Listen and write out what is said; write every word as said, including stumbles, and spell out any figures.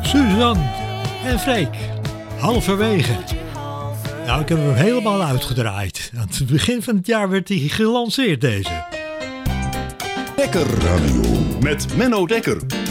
Suzanne en Freek, halverwege. Nou, ik heb hem helemaal uitgedraaid. Aan het begin van het jaar werd hij gelanceerd, deze. Dekker Radio met Menno Dekker.